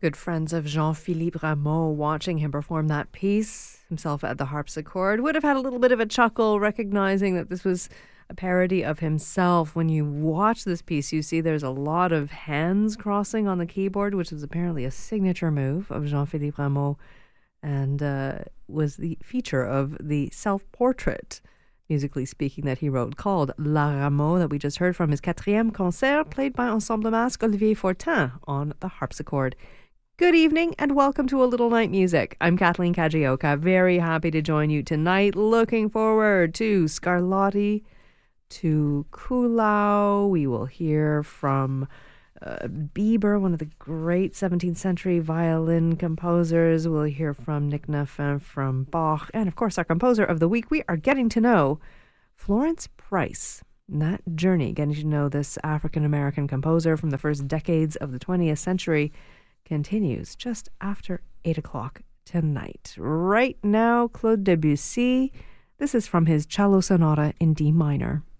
Good friends of Jean-Philippe Rameau, watching him perform that piece, himself at the harpsichord, would have had a little bit of a chuckle, recognizing that this was a parody of himself. When you watch this piece, you see there's a lot of hands crossing on the keyboard, which was apparently a signature move of Jean-Philippe Rameau, and was the feature of the self-portrait, musically speaking, that he wrote, called La Rameau, that we just heard from his quatrième concert, played by Ensemble Masque Olivier Fortin on the harpsichord. Good evening and welcome to A Little Night Music. I'm Kathleen Kajioka, very happy to join you tonight. Looking forward to Scarlatti, to Kuhlau. We will hear from Bieber, one of the great 17th century violin composers. We'll hear from Nick Nuffin, from Bach, and of course our composer of the week. We are getting to know Florence Price. And that journey, getting to know this African-American composer from the first decades of the 20th century, continues just after 8 o'clock tonight. Right now, Claude Debussy. This is from his Cello Sonata in D minor.